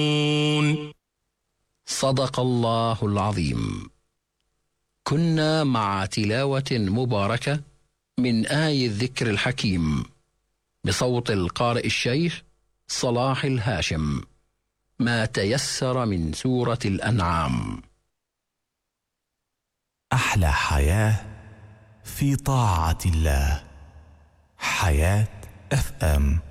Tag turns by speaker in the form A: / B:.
A: صدق الله العظيم. كنا مع تلاوة مباركة من آي الذكر الحكيم بصوت القارئ الشيخ صلاح الهاشم، ما تيسر من سورة الأنعام.
B: أحلى حياة في طاعة الله. حياة FM.